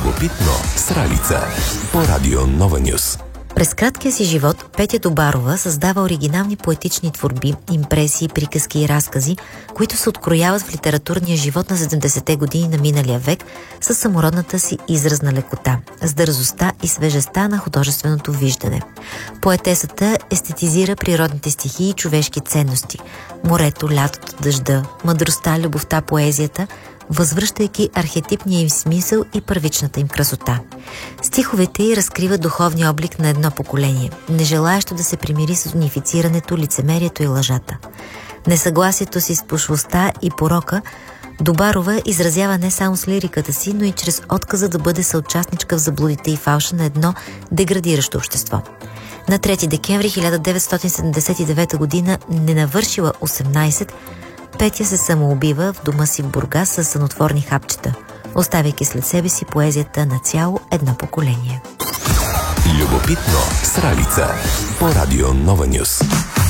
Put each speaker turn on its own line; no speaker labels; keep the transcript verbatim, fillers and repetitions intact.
Любопитно с Ралица по Радио Нова Нюс.
През краткия си живот Петя Добарова създава оригинални поетични творби, импресии, приказки и разкази, които се открояват в литературния живот на седемдесетте години на миналия век със самородната си изразна лекота, с дързостта и свежестта на художественото виждане. Поетесата естетизира природните стихии и човешки ценности – морето, лятото, дъжда, мъдростта, любовта, поезията, възвръщайки архетипния им смисъл и първичната им красота. Стиховете й разкриват духовния облик на едно поколение, нежелаещо да се примири с унифицирането, лицемерието и лъжата. Несъгласието си с пошлостта и порока Добарова изразява не само с лириката си, но и чрез отказа да бъде съучастничка в заблудите и фалша на едно деградиращо общество. На трети декември хиляда деветстотин седемдесет и девета година, ненавършила осемнайсет, Петя се самоубива в дома си в Бургас със сънотворни хапчета, оставяйки след себе си поезията на цяло едно поколение.
Любопитно с Ралица по Радио Нова Нюс.